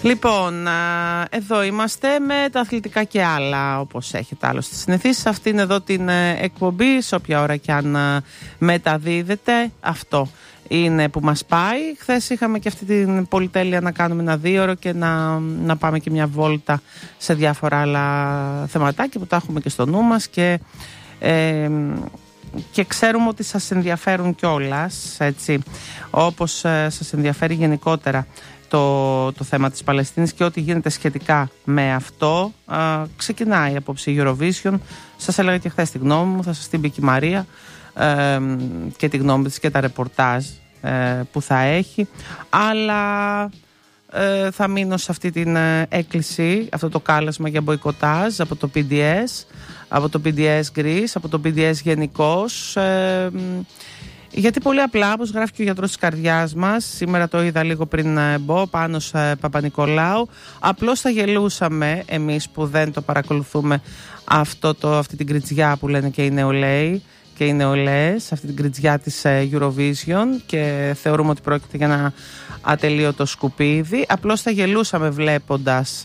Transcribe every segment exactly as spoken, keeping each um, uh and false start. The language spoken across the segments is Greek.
Λοιπόν, εδώ είμαστε με τα αθλητικά και άλλα, όπως έχετε άλλωστε συνηθίσει. Αυτή είναι εδώ την εκπομπή, σε όποια ώρα και αν μεταδίδεται. Αυτό είναι που μας πάει. Χθες είχαμε και αυτή την πολυτέλεια να κάνουμε ένα δίωρο και να, να πάμε και μια βόλτα σε διάφορα άλλα θεματάκια που τα έχουμε και στο νου μας και, ε, και ξέρουμε ότι σας ενδιαφέρουν κιόλας, έτσι, όπως ε, σας ενδιαφέρει γενικότερα Το, το θέμα της Παλαιστίνης και ό,τι γίνεται σχετικά με αυτό. Α, ξεκινάει απόψε η Eurovision. Σας έλεγα και χθες τη γνώμη μου, θα σας την πει και η Μαρία ε, και τη γνώμη της και τα ρεπορτάζ ε, που θα έχει, αλλά ε, θα μείνω σε αυτή την ε, έκκληση, αυτό το κάλεσμα για μποϊκοτάζ από το πι ντι ες, από το πι ντι ες Greece, από το πι ντι ες γενικώς, ε, γιατί πολύ απλά, όπως γράφει και ο γιατρός της καρδιάς μας, σήμερα το είδα λίγο πριν μπω, Πάνος Παπα-Νικολάου, απλώς θα γελούσαμε εμείς που δεν το παρακολουθούμε αυτό το, αυτή την κριτζιά που λένε και οι νεολαίοι και οι νεολαίες, αυτή την κριτζιά της Eurovision, και θεωρούμε ότι πρόκειται για ένα ατελείωτο σκουπίδι. Απλώς θα γελούσαμε βλέποντας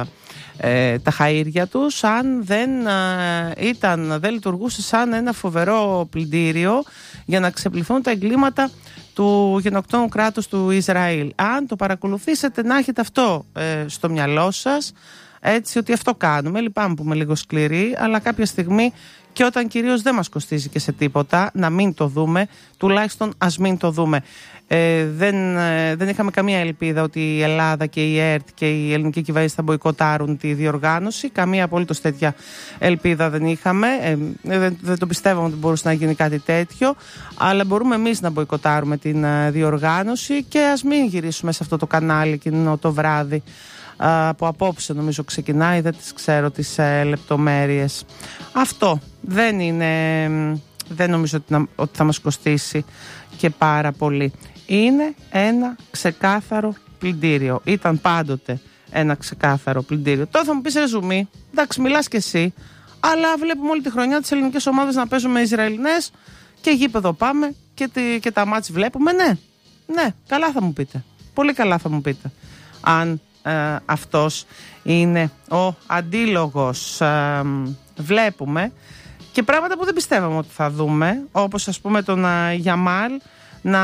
Ε, τα χαΐρια τους αν δεν, ε, ήταν, δεν λειτουργούσε σαν ένα φοβερό πλυντήριο για να ξεπληθούν τα εγκλήματα του γενοκτώνου κράτους του Ισραήλ. Αν το παρακολουθήσετε, να έχετε αυτό ε, στο μυαλό σας, έτσι, ότι αυτό κάνουμε. Λυπάμαι που είμαι λίγο σκληρή, αλλά κάποια στιγμή, και όταν κυρίως δεν μας κοστίζει και σε τίποτα, να μην το δούμε, τουλάχιστον ας μην το δούμε. Ε, δεν, ε, δεν είχαμε καμία ελπίδα ότι η Ελλάδα και η ΕΡΤ και η ελληνική κυβέρνηση θα μποϊκοτάρουν τη διοργάνωση. Καμία απολύτως τέτοια ελπίδα δεν είχαμε. Ε, δεν, δεν το πιστεύαμε ότι μπορούσε να γίνει κάτι τέτοιο. Αλλά μπορούμε εμείς να μποϊκοτάρουμε την ε, διοργάνωση, και ας μην γυρίσουμε σε αυτό το κανάλι εκείνο το βράδυ, που απόψε νομίζω ξεκινάει, δεν τις ξέρω τις ε, λεπτομέρειες. Αυτό δεν είναι, δεν νομίζω ότι, να, ότι θα μας κοστίσει και πάρα πολύ. Είναι ένα ξεκάθαρο πλυντήριο. Ήταν πάντοτε ένα ξεκάθαρο πλυντήριο. Τώρα θα μου πεις, ρε Ζουμί, εντάξει, μιλάς κι εσύ, αλλά βλέπουμε όλη τη χρονιά τις ελληνικές ομάδες να παίζουν με Ισραηλινές και γήπεδο πάμε και, τη, και τα μάτς βλέπουμε. Ναι, ναι, καλά θα μου πείτε. Πολύ καλά θα μου πείτε. Αν Ε, αυτός είναι ο αντίλογος. Ε, βλέπουμε και πράγματα που δεν πιστεύαμε ότι θα δούμε, όπως ας πούμε τον uh, Γιαμάλ να,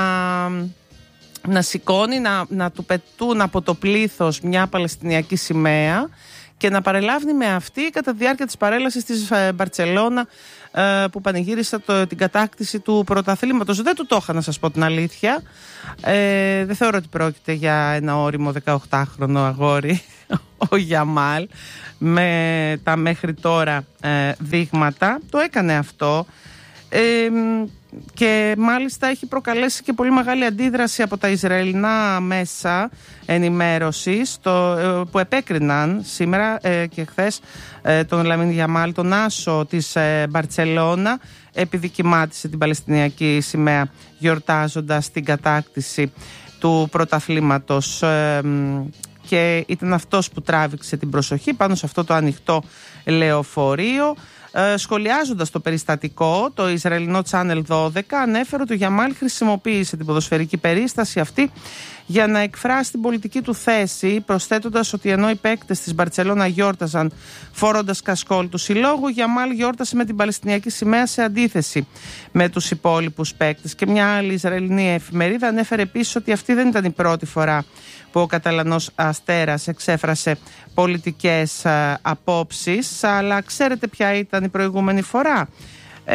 να σηκώνει, να, να του πετούν από το πλήθος μια παλαιστινιακή σημαία και να παρελάβει με αυτή κατά τη διάρκεια της παρέλασης της uh, Μπαρτσελώνα, uh, που πανηγύρισε το, την κατάκτηση του πρωταθλήματος. Δεν του το είχα, να σας πω την αλήθεια. Ε, δεν θεωρώ ότι πρόκειται για ένα όριμο δεκαοκτάχρονο αγόρι ο Γιαμάλ με τα μέχρι τώρα ε, δείγματα. Το έκανε αυτό ε, και μάλιστα έχει προκαλέσει και πολύ μεγάλη αντίδραση από τα Ισραηλινά μέσα ενημέρωσης, το, ε, που επέκριναν σήμερα ε, και χθες ε, τον Λαμίν Γιαμάλ, τον άσο της ε, Μπαρτσελώνα, επειδή κυμάτισε την Παλαιστινιακή σημαία γιορτάζοντας την κατάκτηση του πρωταθλήματος, ε, και ήταν αυτός που τράβηξε την προσοχή πάνω σε αυτό το ανοιχτό λεωφορείο. Ε, σχολιάζοντας το περιστατικό, το Ισραηλινό Channel δώδεκα ανέφερε ότι ο Γιαμάλ χρησιμοποίησε την ποδοσφαιρική περίσταση αυτή για να εκφράσει την πολιτική του θέση, προσθέτοντας ότι ενώ οι παίκτες της Μπαρτσελώνα γιόρταζαν φορώντας κασκόλ του συλλόγου, ο Γιαμάλ γιόρτασε με την Παλαιστινιακή σημαία σε αντίθεση με τους υπόλοιπους παίκτες. Και μια άλλη Ισραηλινή εφημερίδα ανέφερε επίσης ότι αυτή δεν ήταν η πρώτη φορά που ο Καταλανός Αστέρας εξέφρασε πολιτικές α, απόψεις, αλλά ξέρετε ποια ήταν η προηγούμενη φορά? Ε,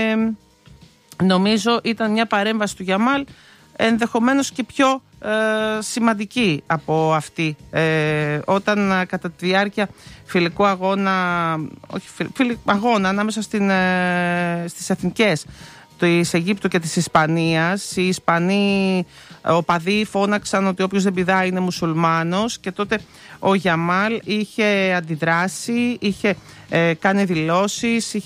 νομίζω ήταν μια παρέμβαση του Γιαμάλ ενδεχομένως και πιο ε, σημαντική από αυτή, ε, όταν ε, κατά τη διάρκεια φιλικού αγώνα, όχι φιλικού αγώνα ανάμεσα στην, ε, στις εθνικές της Αιγύπτου και της Ισπανίας, οι Ισπανοί οπαδοί φώναξαν ότι όποιος δεν πηδάει είναι μουσουλμάνος, και τότε ο Γιαμάλ είχε αντιδράσει, είχε ε, κάνει δηλώσεις, είχε